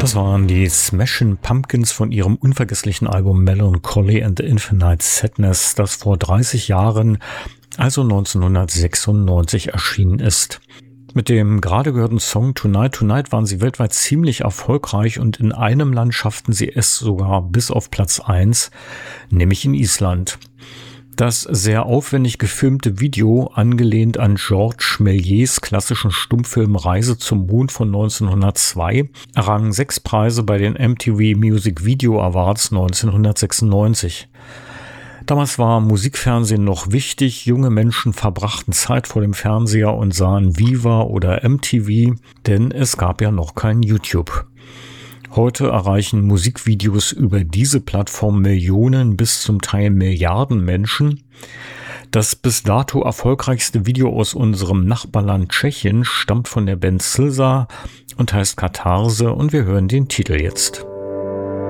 Das waren die Smashing Pumpkins von ihrem unvergesslichen Album Melancholy and the Infinite Sadness, das vor 30 Jahren, also 1996, erschienen ist. Mit dem gerade gehörten Song Tonight Tonight waren sie weltweit ziemlich erfolgreich und in einem Land schafften sie es sogar bis auf Platz 1, nämlich in Island. Das sehr aufwendig gefilmte Video, angelehnt an Georges Méliès klassischen Stummfilm Reise zum Mond von 1902, errang 6 Preise bei den MTV Music Video Awards 1996. Damals war Musikfernsehen noch wichtig, junge Menschen verbrachten Zeit vor dem Fernseher und sahen Viva oder MTV, denn es gab ja noch kein YouTube. Heute erreichen Musikvideos über diese Plattform Millionen bis zum Teil Milliarden Menschen. Das bis dato erfolgreichste Video aus unserem Nachbarland Tschechien stammt von der Band Slza und heißt Katharse und wir hören den Titel jetzt.